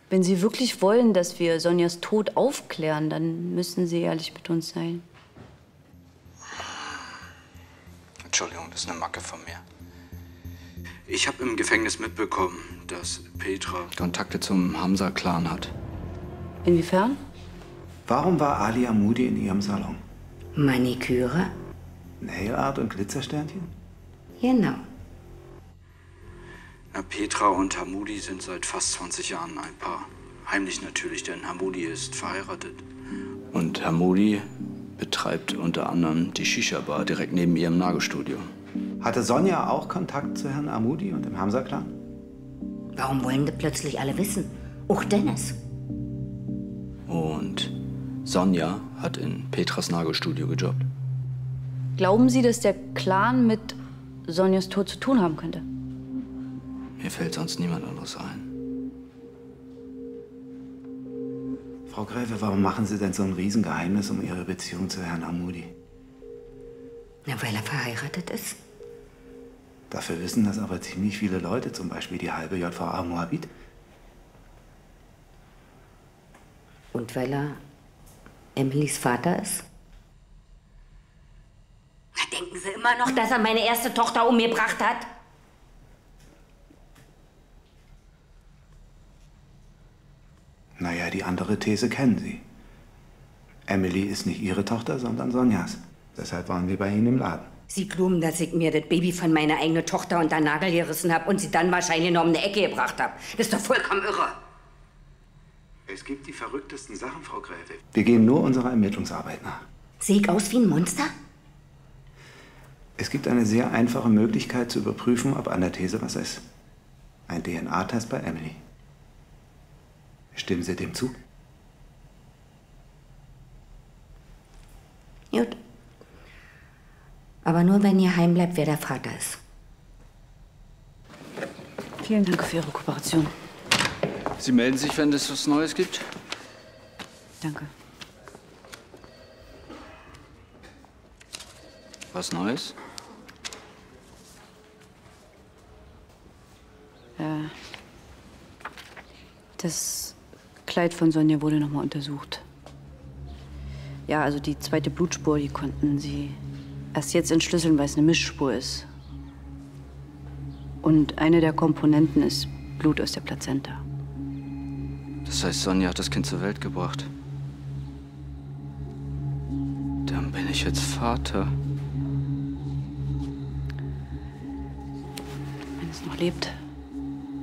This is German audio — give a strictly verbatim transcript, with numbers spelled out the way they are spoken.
Wenn Sie wirklich wollen, dass wir Sonjas Tod aufklären, dann müssen Sie ehrlich mit uns sein. Entschuldigung, das ist eine Macke von mir. Ich habe im Gefängnis mitbekommen, dass Petra Kontakte zum Hamza-Clan hat. Inwiefern? Warum war Ali Hamoudi in Ihrem Salon? Maniküre? Nail Art und Glitzersternchen? Genau. Na, Petra und Hamoudi sind seit fast zwanzig Jahren ein Paar. Heimlich natürlich, denn Hamoudi ist verheiratet. Und Hamoudi betreibt unter anderem die Shisha-Bar direkt neben ihrem Nagelstudio. Hatte Sonja auch Kontakt zu Herrn Hamoudi und dem Hamza-Clan? Warum wollen die plötzlich alle wissen? Auch Dennis. Und Sonja hat in Petras Nagelstudio gejobbt. Glauben Sie, dass der Clan mit Sonjas Tod zu tun haben könnte? Mir fällt sonst niemand anderes ein. Frau Gräfe, warum machen Sie denn so ein Riesengeheimnis um Ihre Beziehung zu Herrn Hamoudi? Na, weil er verheiratet ist. Dafür wissen das aber ziemlich viele Leute, zum Beispiel die halbe J V A Moabit. Und weil er Emilys Vater ist? Na, denken Sie immer noch, dass er meine erste Tochter umgebracht hat? Naja, die andere These kennen Sie. Emily ist nicht Ihre Tochter, sondern Sonjas. Deshalb waren wir bei Ihnen im Laden. Sie glauben, dass ich mir das Baby von meiner eigenen Tochter unter den Nagel gerissen habe und sie dann wahrscheinlich noch um eine Ecke gebracht habe. Das ist doch vollkommen irre. Es gibt die verrücktesten Sachen, Frau Gräfe. Wir gehen nur unserer Ermittlungsarbeit nach. Sehe ich aus wie ein Monster? Es gibt eine sehr einfache Möglichkeit zu überprüfen, ob an der These was ist. Ein D N A-Test bei Emily. Stimmen Sie dem zu? Gut. Aber nur, wenn ihr heim bleibt, wer der Vater ist. Vielen Dank für Ihre Kooperation. Sie melden sich, wenn es was Neues gibt? Danke. Was Neues? Äh, das Kleid von Sonja wurde noch mal untersucht. Ja, also die zweite Blutspur, die konnten sie erst jetzt entschlüsseln, weil es eine Mischspur ist. Und eine der Komponenten ist Blut aus der Plazenta. Das heißt, Sonja hat das Kind zur Welt gebracht. Dann bin ich jetzt Vater. Wenn es noch lebt.